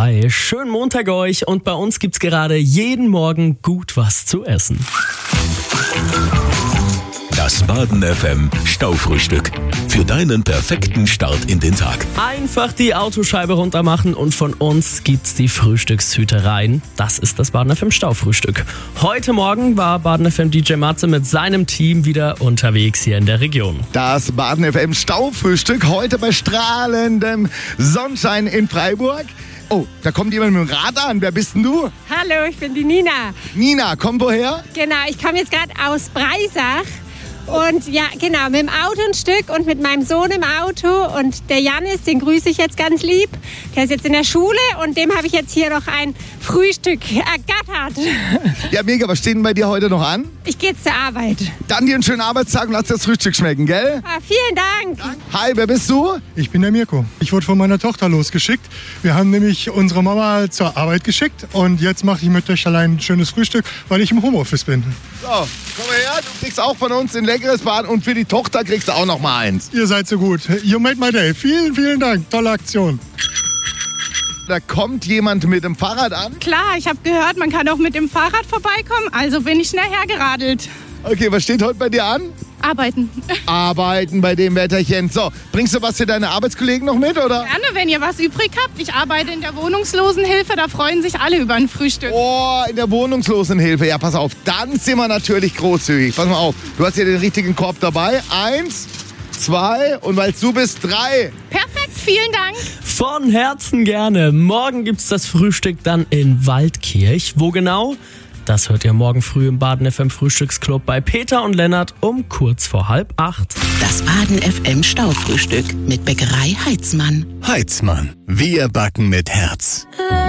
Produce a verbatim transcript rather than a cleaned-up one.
Hi, schönen Montag euch und bei uns gibt's gerade jeden Morgen gut was zu essen. Das Baden F M Staufrühstück. Für deinen perfekten Start in den Tag. Einfach die Autoscheibe runter machen und von uns gibt's die Frühstückshütereien. Das ist das Baden F M Staufrühstück. Heute Morgen war Baden F M D J Matze mit seinem Team wieder unterwegs hier in der Region. Das Baden F M Staufrühstück heute bei strahlendem Sonnenschein in Freiburg. Oh, da kommt jemand mit dem Rad an. Wer bist denn du? Hallo, ich bin die Nina. Nina, komm woher? Genau, ich komme jetzt gerade aus Breisach. Und ja, genau, mit dem Auto ein Stück und mit meinem Sohn im Auto. Und der Janis, den grüße ich jetzt ganz lieb. Der ist jetzt in der Schule und dem habe ich jetzt hier noch ein Frühstück ergattert. Ja, mega. Was steht denn bei dir heute noch an? Ich gehe jetzt zur Arbeit. Dann dir einen schönen Arbeitstag und lass dir das Frühstück schmecken, gell? Ah, vielen Dank. Hi, wer bist du? Ich bin der Mirko. Ich wurde von meiner Tochter losgeschickt. Wir haben nämlich unsere Mama zur Arbeit geschickt und jetzt mache ich mit euch allein ein schönes Frühstück, weil ich im Homeoffice bin. So, komm mal her, du kriegst auch von uns ein leckeres Bad und für die Tochter kriegst du auch noch mal eins. Ihr seid so gut. You made my day. Vielen, vielen Dank. Tolle Aktion. Da kommt jemand mit dem Fahrrad an. Klar, ich habe gehört, man kann auch mit dem Fahrrad vorbeikommen, also bin ich schnell hergeradelt. Okay, was steht heute bei dir an? Arbeiten. Arbeiten bei dem Wetterchen. So, bringst du was für deine Arbeitskollegen noch mit, oder? Gerne, wenn ihr was übrig habt. Ich arbeite in der Wohnungslosenhilfe, da freuen sich alle über ein Frühstück. Oh, in der Wohnungslosenhilfe. Ja, pass auf, dann sind wir natürlich großzügig. Pass mal auf, du hast hier den richtigen Korb dabei. Eins, zwei und weil du bist, drei. Perfekt, vielen Dank. Von Herzen gerne. Morgen gibt's das Frühstück dann in Waldkirch. Wo genau? Das hört ihr morgen früh im Baden F M Frühstücksclub bei Peter und Lennart um kurz vor halb acht. Das Baden F M Staufrühstück mit Bäckerei Heitzmann. Heitzmann. Wir backen mit Herz.